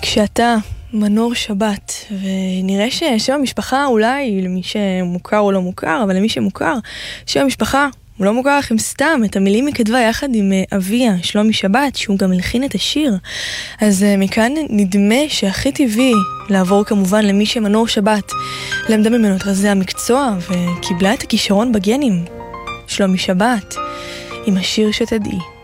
כשאתה מנור שבת, ונראה ששם המשפחה אולי למי שמוכר או לא מוכר, אבל למי שמוכר, שם המשפחה הוא לא מוכר לכם סתם, את המילים היא כתבה יחד עם אביה, שלומי שבת, שהוא גם הלחין את השיר. אז מכאן נדמה שהכי טבעי לעבור כמובן למי שמנור שבת, למדה ממנו את רזי המקצוע, וקיבלה את הכישרון בגנים. שלומי שבת, עם השיר שתדעי.